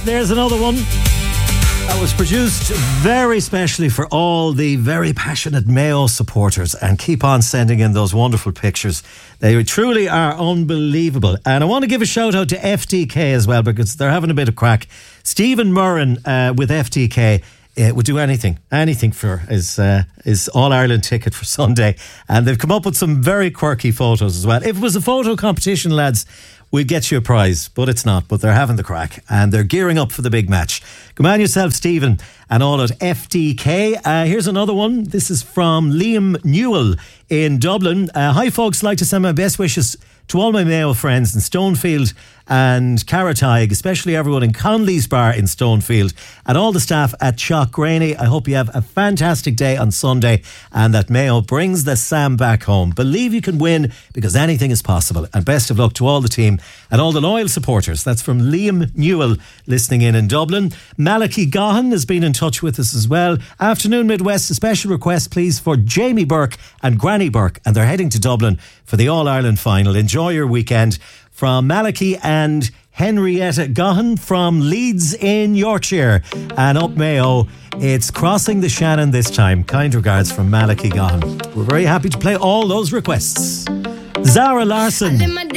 there's another one that was produced very specially for all the very passionate Mayo supporters, and keep on sending in those wonderful pictures. They truly are unbelievable. And I want to give a shout out to FDK as well, because they're having a bit of crack. Stephen Murren with FDK would do anything for his All-Ireland ticket for Sunday. And they've come up with some very quirky photos as well. If it was a photo competition, lads, we'd get you a prize, but it's not. But they're having the crack and they're gearing up for the big match. Come on yourself, Stephen, and all at FDK. Here's another one. This is from Liam Newell in Dublin. Hi folks, like to send my best wishes to all my Mayo friends in Stonefield and Carrotag, especially everyone in Conley's Bar in Stonefield, and all the staff at Chalk Graney. I hope you have a fantastic day on Sunday and that Mayo brings the Sam back home. Believe you can win, because anything is possible. And best of luck to all the team and all the loyal supporters. That's from Liam Newell listening in Dublin. Malachy Gahan has been in touch with us as well. Afternoon Midwest, a special request please for Jamie Burke and Granny Burke, and they're heading to Dublin for the All-Ireland final. Enjoy your weekend. From Malachy and Henrietta Gahan from Leeds in Yorkshire. And up Mayo, it's Crossing the Shannon this time. Kind regards from Malachy Gahan. We're very happy to play all those requests. Zara Larson.